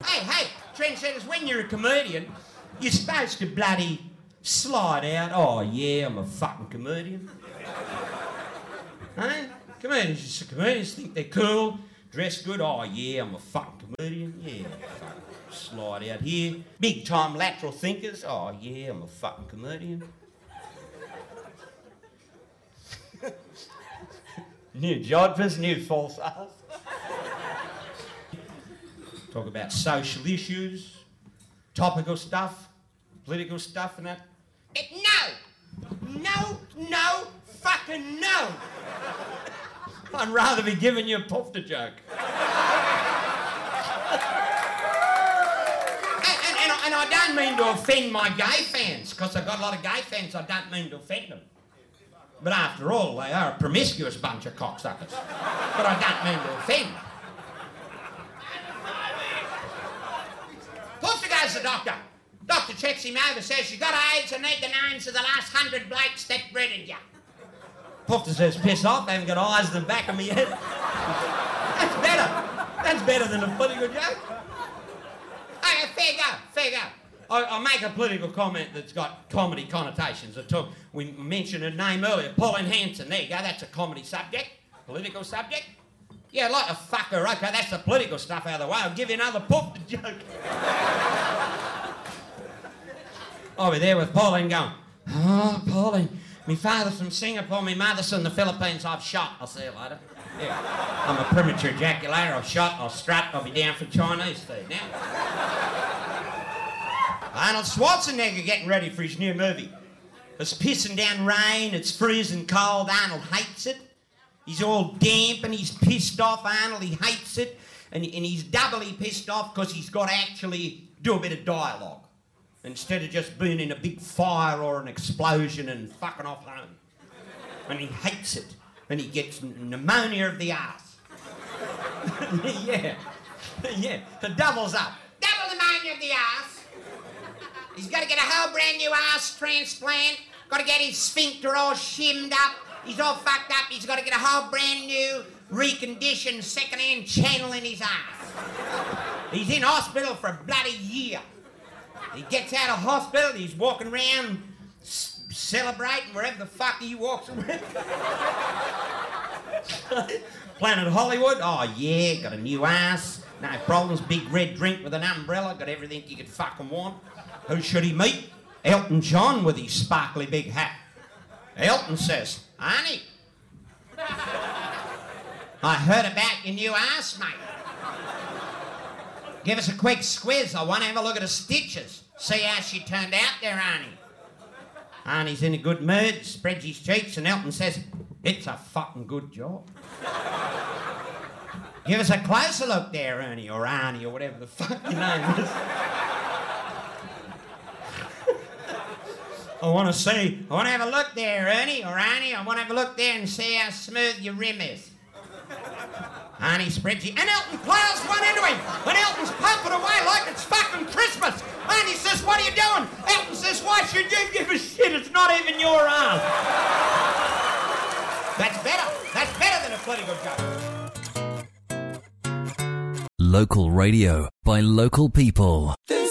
Hey, trendsetters, when you're a comedian, you're supposed to bloody slide out. Oh, yeah, I'm a fucking comedian. Hey? Comedians think they're cool, dress good. Oh, yeah, I'm a fucking comedian. Yeah, fucking slide out here. Big time lateral thinkers. Oh, yeah, I'm a fucking comedian. New jodhpurs, new false arse. Talk about social issues, topical stuff, political stuff and that. No, fucking no. I'd rather be giving you a pufter joke. and I don't mean to offend my gay fans, because I've got a lot of gay fans, I don't mean to offend them. But after all, they are a promiscuous bunch of cocksuckers. But I don't mean to offend. Pufter goes to the doctor. Doctor checks him over, says, you got AIDS and need the names of the last 100 blokes that breaded you. Pufter says, piss off, I haven't got eyes in the back of me head. That's better. That's better than a political joke. Hey, fair go. I make a political comment that's got comedy connotations. We mentioned a name earlier, Pauline Hanson. There you go, that's a comedy subject, political subject. Yeah, like a fucker, okay, that's the political stuff out of the way. I'll give you another pufter joke. I'll be there with Pauline going, oh, Pauline, my father's from Singapore, my mother's from the Philippines, I've shot. I'll see you later. Yeah. I'm a premature ejaculator, I've shot, I'll strut, I'll be down for Chinese food now. Arnold Schwarzenegger getting ready for his new movie. It's pissing down rain, it's freezing cold, Arnold hates it. He's all damp and he's pissed off, Arnold, he hates it. And he's doubly pissed off because he's got to actually do a bit of dialogue. Instead of just being in a big fire or an explosion and fucking off home. And he hates it. And he gets pneumonia of the arse. Yeah, it doubles up. Double pneumonia of the arse. He's got to get a whole brand new arse transplant. Got to get his sphincter all shimmed up. He's all fucked up. He's got to get a whole brand new, reconditioned, second-hand channel in his arse. He's in hospital for a bloody year. He gets out of hospital, he's walking around celebrating wherever the fuck he walks around. Planet Hollywood, oh yeah, got a new ass, no problems, big red drink with an umbrella, got everything you could fucking want. Who should he meet? Elton John with his sparkly big hat. Elton says, Arnie, I heard about your new ass, mate. Give us a quick squiz, I want to have a look at the stitches. See how she turned out there, Arnie. Arnie's in a good mood, spreads his cheeks, and Elton says, it's a fucking good job. Give us a closer look there, Ernie, or Arnie, or whatever the fuck your name is. I want to have a look there, Ernie, or Arnie. I want to have a look there and see how smooth your rim is. Arnie spreads it, and Elton plows one into him, and Elton's pumping away like it's fucking Christmas. Arnie says, what are you doing? Elton says, why should you give a shit? It's not even your arm. That's better than a political joke. Local radio by local people.